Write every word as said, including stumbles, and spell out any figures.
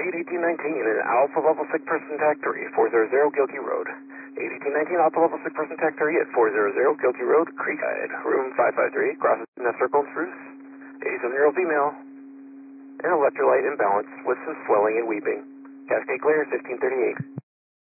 eighty-two nineteen in Alpha Level Sick Person Tag three, four hundred Gilkey Road. eighty-two nineteen Alpha Level Sick Person Tag three at four hundred Gilkey Road, Creekside, room five five three, crosses Nest Circle and Spruce. eighty-seven-year-old female, and electrolyte imbalance with some swelling and weeping. Cascade clear, fifteen thirty-eight.